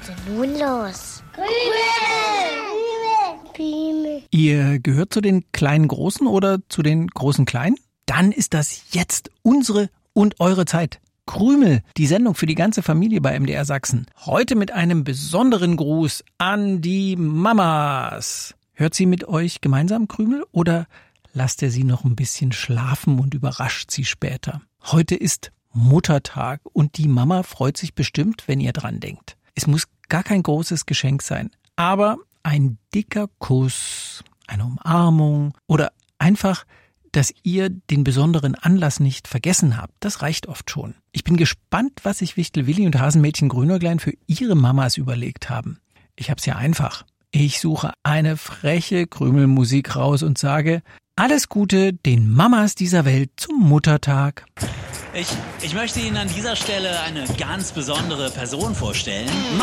denn nun los? Krümel. Ihr gehört zu den kleinen Großen oder zu den großen Kleinen? Dann ist das jetzt unsere und eure Zeit. Krümel, die Sendung für die ganze Familie bei MDR Sachsen. Heute mit einem besonderen Gruß an die Mamas. Hört sie mit euch gemeinsam Krümel oder lasst ihr sie noch ein bisschen schlafen und überrascht sie später? Heute ist Muttertag und die Mama freut sich bestimmt, wenn ihr dran denkt. Es muss gar kein großes Geschenk sein, aber ein dicker Kuss, eine Umarmung oder einfach, dass ihr den besonderen Anlass nicht vergessen habt. Das reicht oft schon. Ich bin gespannt, was sich Wichtel Willi und Hasenmädchen Grünäuglein für ihre Mamas überlegt haben. Ich hab's ja einfach. Ich suche eine freche Krümelmusik raus und sage, alles Gute den Mamas dieser Welt zum Muttertag. Ich möchte Ihnen an dieser Stelle eine ganz besondere Person vorstellen.